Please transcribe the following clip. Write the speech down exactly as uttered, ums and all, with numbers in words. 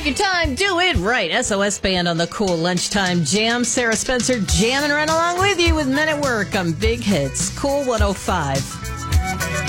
your time, do it right. S O S Band on the Cool Lunchtime Jam. Sarah Spencer jamming right along with you with Men at Work on Big Hits. Cool one oh five.